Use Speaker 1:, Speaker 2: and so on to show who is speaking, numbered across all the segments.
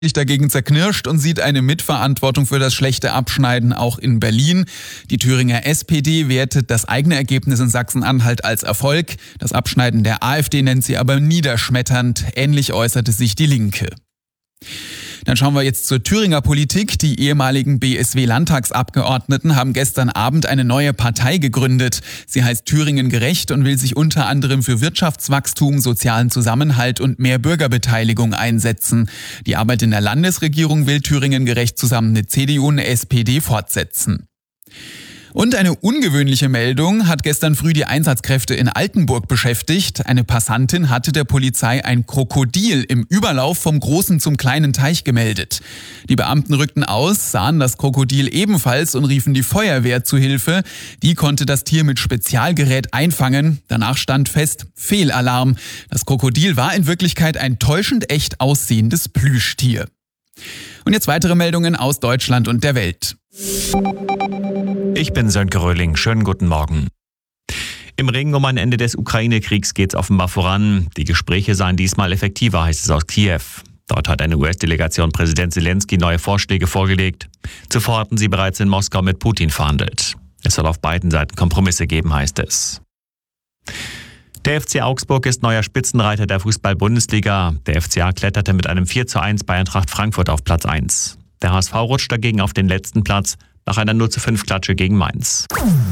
Speaker 1: sich dagegen zerknirscht und sieht eine Mitverantwortung für das schlechte Abschneiden auch in Berlin. Die Thüringer SPD wertet das eigene Ergebnis in Sachsen-Anhalt als Erfolg. Das Abschneiden der AfD nennt sie aber niederschmetternd. Ähnlich äußerte sich die Linke. Dann schauen wir jetzt zur Thüringer Politik. Die ehemaligen BSW-Landtagsabgeordneten haben gestern Abend eine neue Partei gegründet. Sie heißt Thüringen gerecht und will sich unter anderem für Wirtschaftswachstum, sozialen Zusammenhalt und mehr Bürgerbeteiligung einsetzen. Die Arbeit in der Landesregierung will Thüringen gerecht zusammen mit CDU und SPD fortsetzen. Und eine ungewöhnliche Meldung hat gestern früh die Einsatzkräfte in Altenburg beschäftigt. Eine Passantin hatte der Polizei ein Krokodil im Überlauf vom großen zum kleinen Teich gemeldet. Die Beamten rückten aus, sahen das Krokodil ebenfalls und riefen die Feuerwehr zu Hilfe. Die konnte das Tier mit Spezialgerät einfangen. Danach stand fest, Fehlalarm. Das Krokodil war in Wirklichkeit ein täuschend echt aussehendes Plüschtier. Und jetzt weitere Meldungen aus Deutschland und der Welt.
Speaker 2: Ich bin Sönke Röhling. Schönen guten Morgen. Im Ringen um ein Ende des Ukraine-Kriegs geht es offenbar voran. Die Gespräche seien diesmal effektiver, heißt es aus Kiew. Dort hat eine US-Delegation Präsident Zelensky neue Vorschläge vorgelegt. Zuvor hatten sie bereits in Moskau mit Putin verhandelt. Es soll auf beiden Seiten Kompromisse geben, heißt es. Der FC Augsburg ist neuer Spitzenreiter der Fußball-Bundesliga. Der FCA kletterte mit einem 4:1 bei Eintracht Frankfurt auf Platz 1. Der HSV rutscht dagegen auf den letzten Platz nach einer 0:5-Klatsche gegen Mainz.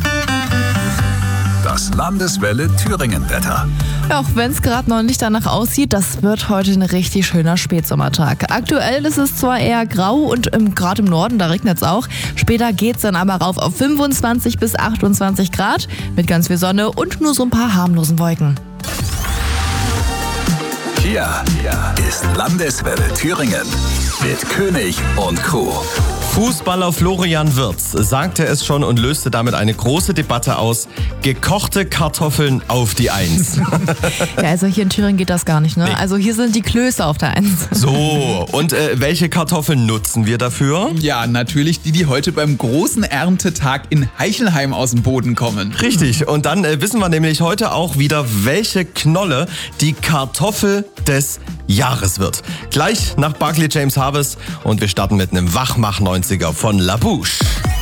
Speaker 3: Das Landeswelle Thüringen-Wetter.
Speaker 4: Auch wenn es gerade noch nicht danach aussieht, das wird heute ein richtig schöner Spätsommertag. Aktuell ist es zwar eher grau und gerade im Norden, da regnet es auch. Später geht es dann aber rauf auf 25 bis 28 Grad mit ganz viel Sonne und nur so ein paar harmlosen Wolken.
Speaker 3: Hier ist Landeswelle Thüringen mit König und Crew.
Speaker 5: Fußballer Florian Wirtz sagte es schon und löste damit eine große Debatte aus. Gekochte Kartoffeln auf die Eins.
Speaker 4: Ja, also hier in Thüringen geht das gar nicht, ne?
Speaker 5: Nee.
Speaker 4: Also hier sind die Klöße auf der Eins.
Speaker 5: So, und welche Kartoffeln nutzen wir dafür?
Speaker 1: Ja, natürlich die heute beim großen Erntetag in Heichelheim aus dem Boden kommen.
Speaker 5: Richtig, und dann wissen wir nämlich heute auch wieder, welche Knolle die Kartoffel des Jahres wird. Gleich nach Barclay James Harvest und wir starten mit einem Wachmach-90er von La Bouche.